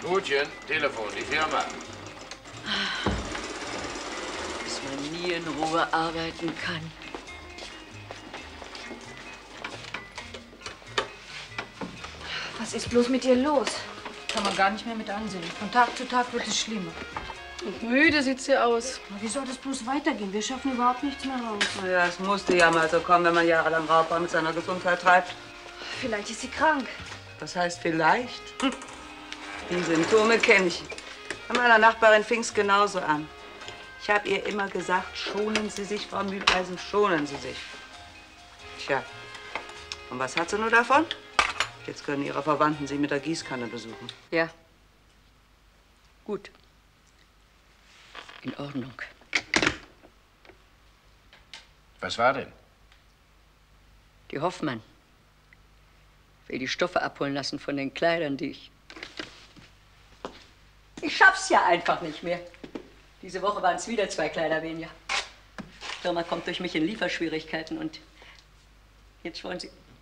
Gutchen, Telefon, die Firma. Dass man nie in Ruhe arbeiten kann. Was ist bloß mit ihr los? Kann man gar nicht mehr mit ansehen. Von Tag zu Tag wird es schlimmer. Und müde sieht sie aus. Na, wie soll das bloß weitergehen? Wir schaffen überhaupt nichts mehr raus. Na ja, es musste ja mal so kommen, wenn man jahrelang Raubbau mit seiner Gesundheit treibt. Vielleicht ist sie krank. Was heißt vielleicht? Die Symptome kenne ich. Bei meiner Nachbarin fing es genauso an. Ich habe ihr immer gesagt, schonen Sie sich, Frau Mühleisen, schonen Sie sich. Tja, und was hat sie nur davon? Jetzt können ihre Verwandten sie mit der Gießkanne besuchen. Ja. Gut. In Ordnung. Was war denn? Die Hoffmann will die Stoffe abholen lassen von den Kleidern, die ich... Ich schaff's ja einfach nicht mehr. Diese Woche waren es wieder 2 Kleider weniger. Die Firma kommt durch mich in Lieferschwierigkeiten und jetzt wollen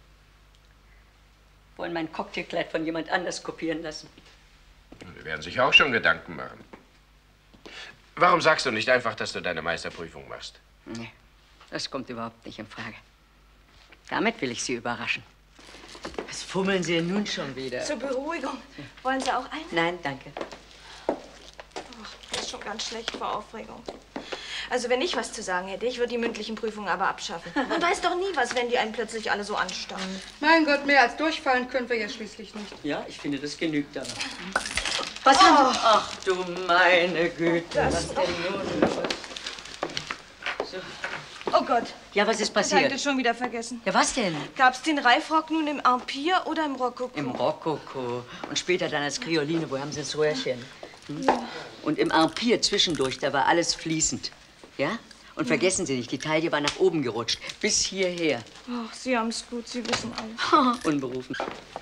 mein Cocktailkleid von jemand anders kopieren lassen. Wir werden sich auch schon Gedanken machen. Warum sagst du nicht einfach, dass du deine Meisterprüfung machst? Nee, das kommt überhaupt nicht in Frage. Damit will ich Sie überraschen. Was fummeln Sie denn nun schon wieder? Zur Beruhigung. Wollen Sie auch einen? Nein, danke. Das ist schon ganz schlecht vor Aufregung. Also wenn ich was zu sagen hätte, ich würde die mündlichen Prüfungen aber abschaffen. Man weiß doch nie was, wenn die einen plötzlich alle so anstarren. Mein Gott, mehr als durchfallen können wir ja schließlich nicht. Ja, ich finde, das genügt aber. Was haben Sie? Ach du meine Güte, was denn nun? So. Oh Gott. Ja, was ist Das habe ich passiert? schon wieder vergessen. Ja, was denn? Gab's den Reifrock nun im Empire oder im Rokoko? Im Rokoko. Und später dann als Krioline. Wo haben Sie das Röhrchen? Ja. Und im Empire zwischendurch, da war alles fließend. Ja? Und vergessen Sie nicht, die Taille war nach oben gerutscht. Bis hierher. Ach, Sie haben's gut, Sie wissen alles. Unberufen.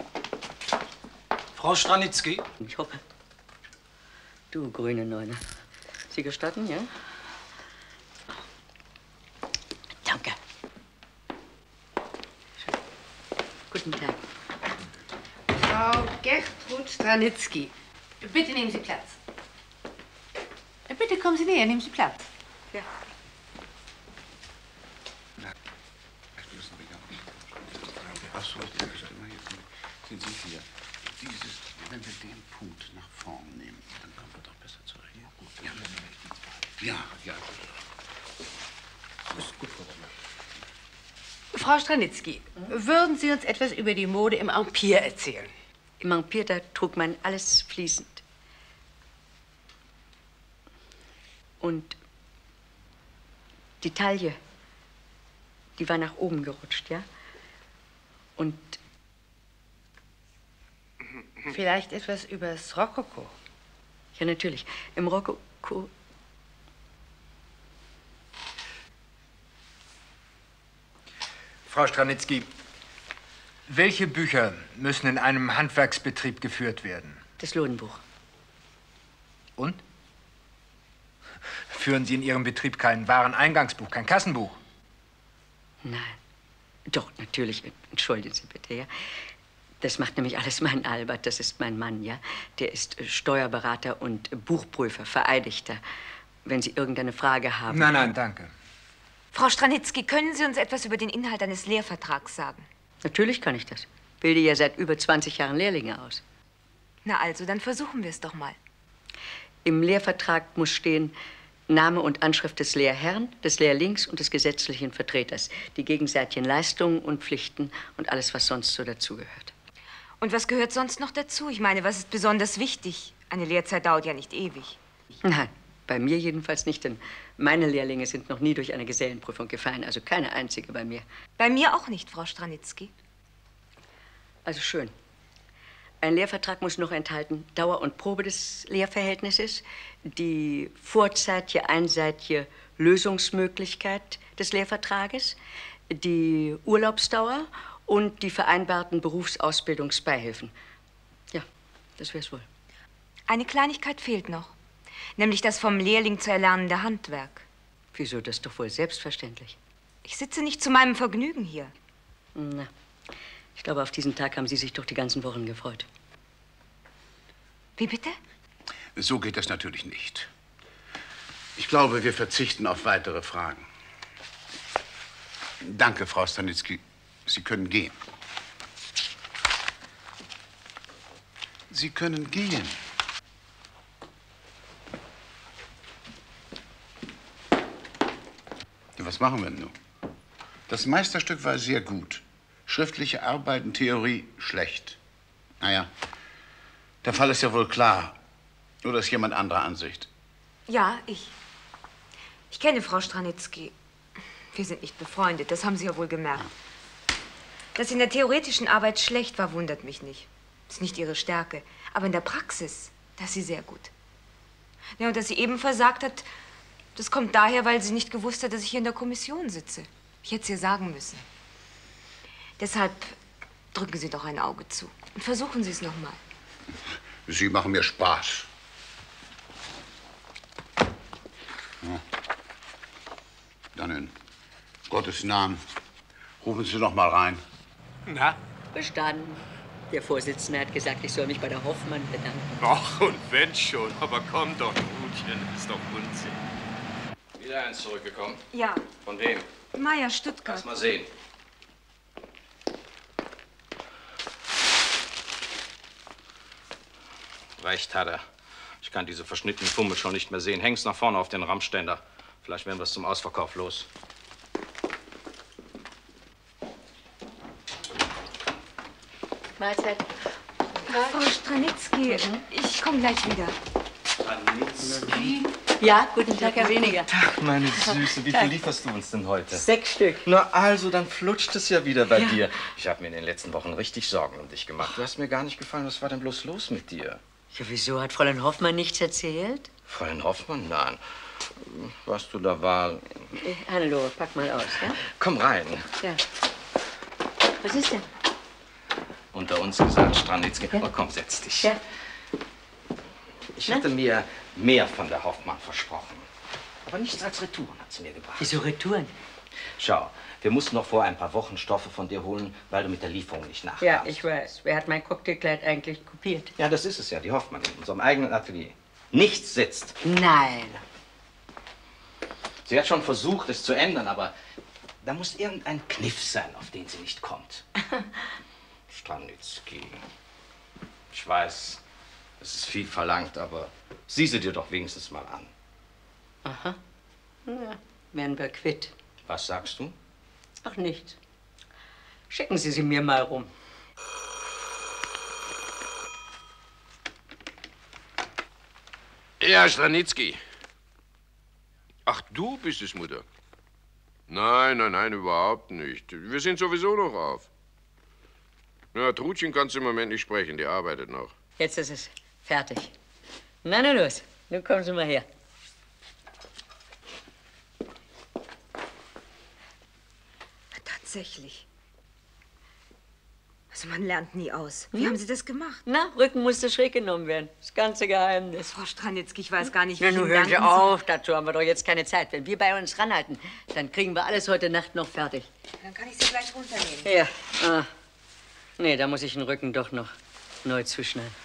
Frau Stranitzky? Ich hoffe. Du, grüne Neune. Sie gestatten, ja? Danke. Guten Tag. Frau Gertrud Stranitzky, bitte nehmen Sie Platz. Bitte kommen Sie näher, nehmen Sie Platz. Ja. Achso, sind Sie hier. Wenn wir den Punkt nach vorn nehmen, dann kommen wir doch besser zurecht. Ja, gut. Ja. Ist gut, Frau Dr. Frau Stranitzky, würden Sie uns etwas über die Mode im Empire erzählen? Im Empire, da trug man alles fließend. Und die Taille, die war nach oben gerutscht, ja? Und... Vielleicht etwas über das Rokoko? Ja, natürlich. Im Rokoko... Frau Stranitzky, welche Bücher müssen in einem Handwerksbetrieb geführt werden? Das Lodenbuch. Und? Führen Sie in Ihrem Betrieb kein Wareneingangsbuch, kein Kassenbuch? Nein. Doch, natürlich. Entschuldigen Sie bitte, ja. Das macht nämlich alles mein Albert. Das ist mein Mann, ja. Der ist Steuerberater und Buchprüfer, Vereidigter. Wenn Sie irgendeine Frage haben... Nein, danke. Frau Stranitzky, können Sie uns etwas über den Inhalt eines Lehrvertrags sagen? Natürlich kann ich das. Bilde ja seit über 20 Jahren Lehrlinge aus. Na also, dann versuchen wir es doch mal. Im Lehrvertrag muss stehen Name und Anschrift des Lehrherrn, des Lehrlings und des gesetzlichen Vertreters, die gegenseitigen Leistungen und Pflichten und alles, was sonst so dazugehört. Und was gehört sonst noch dazu? Ich meine, was ist besonders wichtig? Eine Lehrzeit dauert ja nicht ewig. Nein, bei mir jedenfalls nicht, denn meine Lehrlinge sind noch nie durch eine Gesellenprüfung gefallen, also keine einzige bei mir. Bei mir auch nicht, Frau Stranitzky. Also schön. Ein Lehrvertrag muss noch enthalten Dauer und Probe des Lehrverhältnisses, die vorzeitige, einseitige Lösungsmöglichkeit des Lehrvertrages, die Urlaubsdauer und die vereinbarten Berufsausbildungsbeihilfen. Ja, das wär's wohl. Eine Kleinigkeit fehlt noch, nämlich das vom Lehrling zu erlernende Handwerk. Wieso, das ist doch wohl selbstverständlich. Ich sitze nicht zu meinem Vergnügen hier. Na, ich glaube, auf diesen Tag haben Sie sich doch die ganzen Wochen gefreut. Wie bitte? So geht das natürlich nicht. Ich glaube, wir verzichten auf weitere Fragen. Danke, Frau Stanitzky. Sie können gehen. Sie können gehen. Was machen wir denn nun? Das Meisterstück war sehr gut. Schriftliche Arbeiten, Theorie, schlecht. Naja, der Fall ist ja wohl klar. Oder ist jemand anderer Ansicht? Ja, ich. Ich kenne Frau Stranitzky. Wir sind nicht befreundet, das haben Sie ja wohl gemerkt. Dass sie in der theoretischen Arbeit schlecht war, wundert mich nicht. Ist nicht ihre Stärke. Aber in der Praxis, da ist sie sehr gut. Ja, und dass sie eben versagt hat, das kommt daher, weil sie nicht gewusst hat, dass ich hier in der Kommission sitze. Ich hätte es ihr sagen müssen. Deshalb drücken Sie doch ein Auge zu. Und versuchen Sie es noch mal. Sie machen mir Spaß. Ja. Dann in Gottes Namen rufen Sie noch mal rein. Na? Bestanden. Der Vorsitzende hat gesagt, ich soll mich bei der Hoffmann bedanken. Ach, und wenn schon. Aber komm doch, Trudchen, das ist doch Unsinn. Wieder eins zurückgekommen? Ja. Von wem? Meier, Stuttgart. Lass mal sehen. Recht hat er. Ich kann diese verschnittenen Fummel schon nicht mehr sehen. Häng's nach vorne auf den Rammständer. Vielleicht werden wir es zum Ausverkauf los. Mahlzeit. Frau Stranitzky, ich komme gleich wieder. Stranitzky? Ja, guten Tag, Herr Weniger. Tag, meine Süße. Wie viel lieferst du uns denn heute? 6 Stück. Na also, dann flutscht es ja wieder bei dir. Ich habe mir in den letzten Wochen richtig Sorgen um dich gemacht. Du hast mir gar nicht gefallen. Was war denn bloß los mit dir? Ja, wieso? Hat Fräulein Hoffmann nichts erzählt? Fräulein Hoffmann? Nein. Was du da war... Hannelore, pack mal aus, ja? Komm rein. Ja. Was ist denn? Unter uns gesagt, Stranitzky. Ja. Oh, komm, setz dich. Ja. Ich hatte mir mehr von der Hoffmann versprochen. Aber nichts als Retouren hat sie mir gebracht. Wieso Retouren? Schau, wir mussten noch vor ein paar Wochen Stoffe von dir holen, weil du mit der Lieferung nicht nachkamst. Ja, ich weiß. Wer hat mein Cocktailkleid eigentlich kopiert? Ja, das ist es ja, die Hoffmann in unserem eigenen Atelier. Nichts sitzt. Nein. Sie hat schon versucht, es zu ändern, aber da muss irgendein Kniff sein, auf den sie nicht kommt. Stranitzky. Ich weiß, es ist viel verlangt, aber sieh sie dir doch wenigstens mal an. Aha. Ja, werden wir quitt. Was sagst du? Ach, nichts. Schicken Sie sie mir mal rum. Ja, Stranitzky. Ach, du bist es, Mutter. Nein, nein, nein, überhaupt nicht. Wir sind sowieso noch auf. Ja, Trudchen kannst du im Moment nicht sprechen, die arbeitet noch. Jetzt ist es fertig. Na, na los. Nun kommen Sie mal her. Tatsächlich. Also man lernt nie aus. Wie haben Sie das gemacht? Na, Rücken musste schräg genommen werden. Das ganze Geheimnis. Frau Stranitzky, ich weiß gar nicht, wie Na, ich nun Ihnen hören Sie danken soll. auf. Dazu haben wir doch jetzt keine Zeit. Wenn wir bei uns ranhalten, dann kriegen wir alles heute Nacht noch fertig. Dann kann ich Sie gleich runternehmen. Ja. Ah. Nee, da muss ich den Rücken doch noch neu zuschneiden.